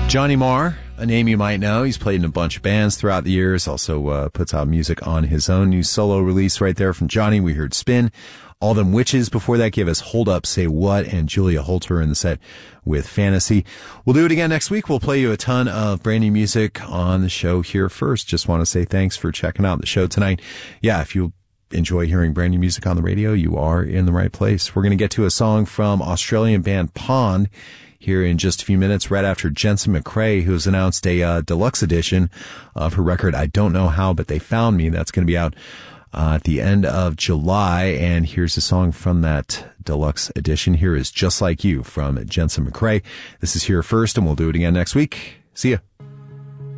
Johnny Marr, a name you might know. He's played in a bunch of bands throughout the years, also puts out music on his own. New solo release right there from Johnny. We heard Spin. All Them Witches before that gave us Hold Up, Say What, and Julia Holter in the set with Fantasy. We'll do it again next week. We'll play you a ton of brand new music on the show here first. Just want to say thanks for checking out the show tonight. Yeah, if you enjoy hearing brand new music on the radio, you are in the right place. We're going to get to a song from Australian band Pond here in just a few minutes, right after Jensen McCrae, who's announced a deluxe edition of her record, I Don't Know How, But They Found Me. That's going to be out at the end of July, and here's a song from that deluxe edition. Here is Just Like You from Jensen McCrae. This is Here First, and we'll do it again next week. See ya.